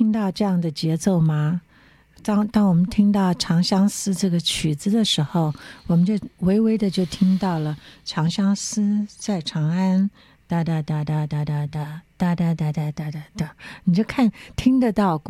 听到这样的节奏吗？当我们听到《长相思》这个曲子的时候，我们就微微的就听到了长相思在长安，哒哒哒哒哒哒哒哒哒哒哒哒哒哒，你就看听得到